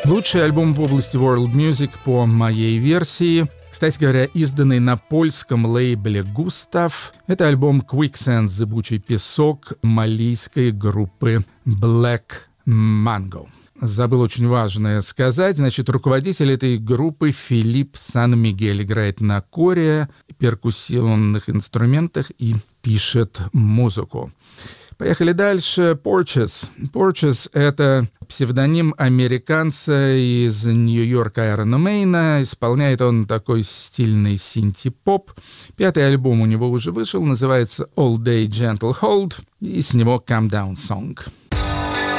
Лучший альбом в области World Music по моей версии, кстати говоря, изданный на польском лейбле «Густав». Это альбом «Quicksand» «Зыбучий песок» малийской группы Black Mango. Забыл очень важное сказать. Значит, руководитель этой группы Филипп Сан-Мигель играет на коре, перкуссионных инструментах и пишет музыку. Поехали дальше. Porches. Porches — это псевдоним американца из Нью-Йорка Айрона Мейна. Исполняет он такой стильный синти-поп. 5-й альбом у него уже вышел, называется All Day Gentle Hold, и с него Come Down Song.